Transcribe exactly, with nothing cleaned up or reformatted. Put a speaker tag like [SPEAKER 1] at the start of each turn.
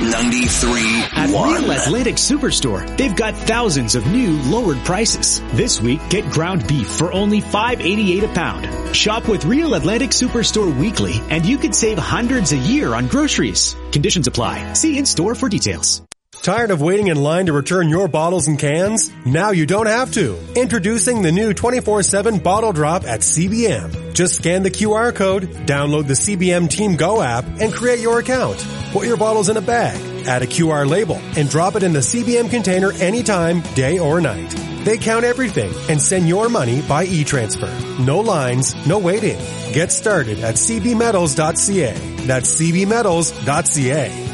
[SPEAKER 1] ninety-three
[SPEAKER 2] At
[SPEAKER 1] one.
[SPEAKER 2] Real Atlantic Superstore, they've got thousands of new lowered prices. This week, get ground beef for only five eighty-eight a pound. Shop with Real Atlantic Superstore weekly, and you could save hundreds a year on groceries. Conditions apply. See in-store for details.
[SPEAKER 3] Tired of waiting in line to return your bottles and cans? Now you don't have to. Introducing the new twenty-four seven Bottle Drop at C B M. Just scan the Q R code, download the C B M Team Go app, and create your account. Put your bottles in a bag, add a Q R label, and drop it in the C B M container anytime, day or night. They count everything and send your money by e-transfer. No lines, no waiting. Get started at c b metals dot c a. That's c b metals dot c a.